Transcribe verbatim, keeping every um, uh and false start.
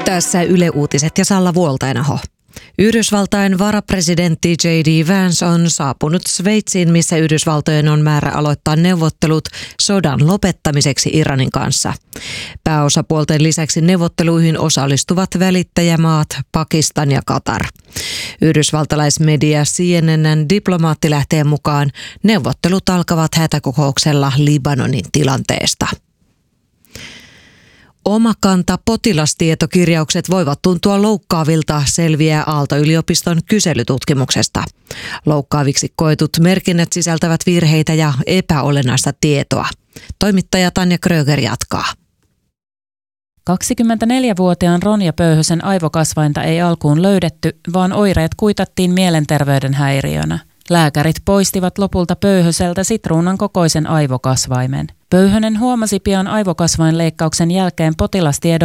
Tässä Yle Uutiset ja Salla Vuoltainaho. Yhdysvaltain varapresidentti J D Vance on saapunut Sveitsiin, missä Yhdysvaltojen on määrä aloittaa neuvottelut sodan lopettamiseksi Iranin kanssa. Pääosapuolten lisäksi neuvotteluihin osallistuvat välittäjämaat Pakistan ja Katar. Yhdysvaltalaismedia C N N:n diplomaattilähteen mukaan neuvottelut alkavat hätäkokouksella Libanonin tilanteesta. Omakanta potilastietokirjaukset voivat tuntua loukkaavilta, selviää Aalto-yliopiston kyselytutkimuksesta. Loukkaaviksi koetut merkinnät sisältävät virheitä ja epäolennaista tietoa. Toimittaja Tanja Kröger jatkaa. kaksikymmentäneljävuotiaan Ronja Pöyhösen aivokasvainta ei alkuun löydetty, vaan oireet kuitattiin mielenterveyden häiriönä. Lääkärit poistivat lopulta Pöyhöseltä sitruunan kokoisen aivokasvaimen. Pöyhönen huomasi pian aivokasvainleikkauksen jälkeen potilastiedoissa